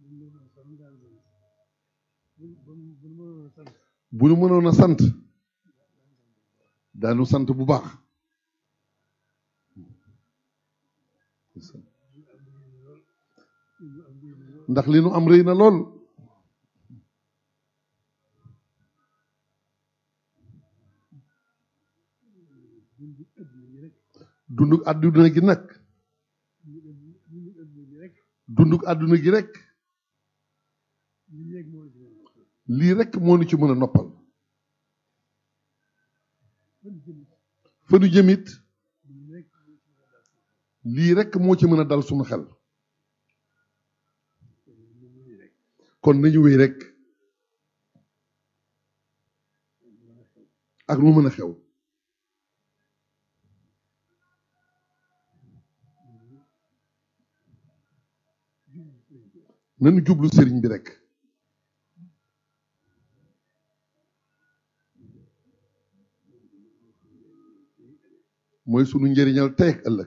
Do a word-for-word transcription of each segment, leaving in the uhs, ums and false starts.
bu ñu mënoon a sant daanu sant bu baax ndax li nu am rëy na lool dunduk àdduna gi nag dunduk àdduna gi rek lii rek moo nu ci mën a noppal fa nu jëmit lii rek moo ci mën a dal sunu xel kon nañu wéy rek ak lu mën a xew nañu jublu sëriñ bi rek mooy sunu njëriñal tey ak ëllëg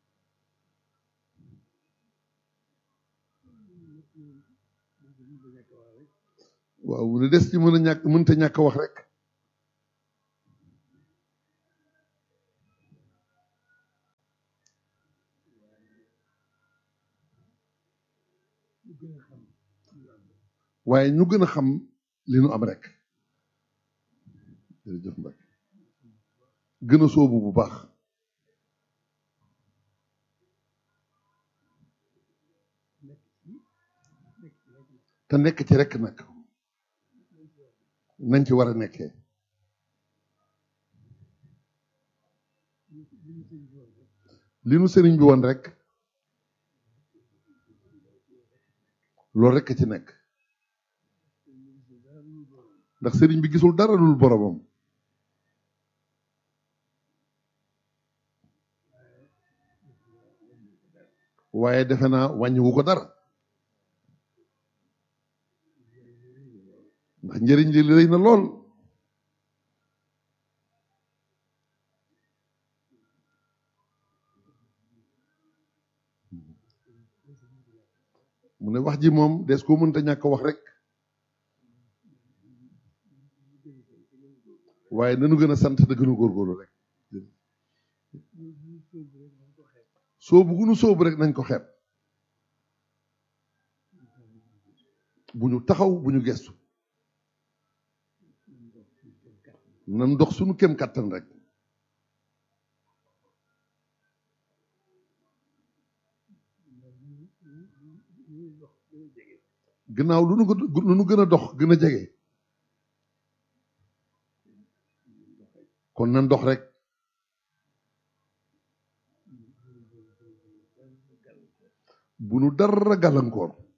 waaw lu des ci mën a ñàkk mënta ñàkk wax rek waaye ñu gën a xam li nu am rek jërëjëf Mbacke gën a sóobu bu baax te nekk ci rek nag nañ ci war a nekkee li nu sëriñ bi woon rek loolu rek ci nekk ndax sëriñ bi gisul dara lul boromam waaye defe naa wàññiwu ko dara ndax njëriñ li rëy na lool mu ne wax ji moom des koo mënta ñàkk wax rek waaye nanu gën a sant te gën a góorgóorlu rek soobu gu nu soobu rek nañ ko xeeb bu ñu taxaw bu ñu gestu nan dox suñu kem kàttan rek gannaaw lu nu lu nu gën a dox gën a jege kon nan dox rek bu nu dara gàllankoor